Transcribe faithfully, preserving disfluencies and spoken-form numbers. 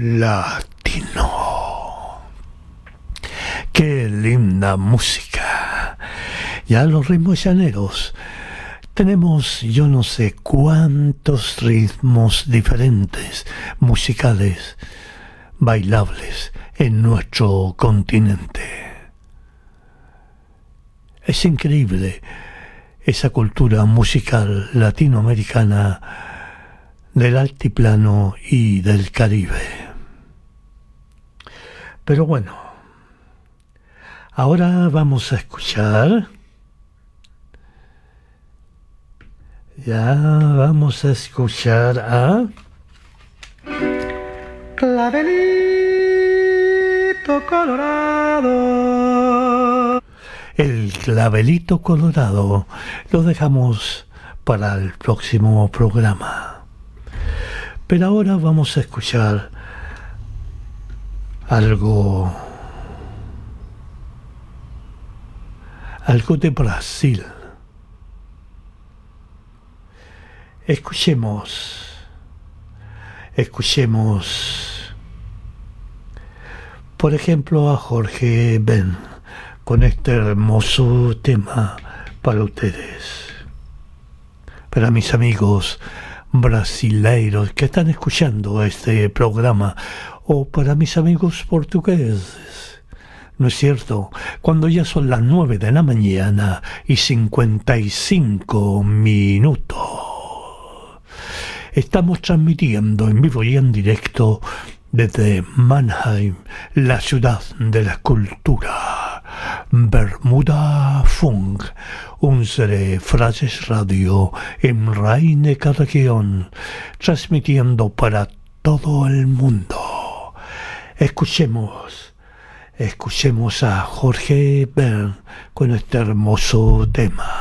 latino. Qué linda música. Ya los ritmos llaneros. Tenemos yo no sé cuántos ritmos diferentes, musicales, bailables en nuestro continente. Es increíble esa cultura musical latinoamericana del altiplano y del Caribe. Pero bueno, ahora vamos a escuchar, ya vamos a escuchar a Clavelito Colorado. El Clavelito Colorado lo dejamos para el próximo programa. Pero ahora vamos a escuchar algo, algo de Brasil. Escuchemos, escuchemos, por ejemplo, a Jorge Ben con este hermoso tema para ustedes, para mis amigos brasileiros que están escuchando este programa, o para mis amigos portugueses, ¿no es cierto? Cuando ya son las nueve de la mañana y cincuenta y cinco minutos. Estamos transmitiendo en vivo y en directo desde Mannheim, la ciudad de la cultura. Bermuda Funk, unsere Frases Radio en Rhein-Neckar-Region, transmitiendo para todo el mundo. Escuchemos, escuchemos a Jorge Ben con este hermoso tema.